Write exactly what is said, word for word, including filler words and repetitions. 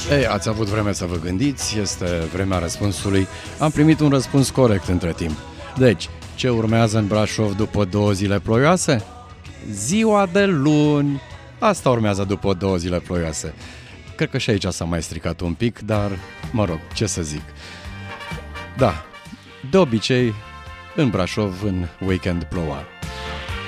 Ei, ați avut vreme să vă gândiți, este vremea răspunsului. Am primit un răspuns corect între timp. Deci, ce urmează în Brașov după două zile ploioase? Ziua de luni. Asta urmează după două zile ploioase. Cred că și aici s-a mai stricat un pic, dar, mă rog, ce să zic. Da, de obicei, în Brașov, în weekend ploua.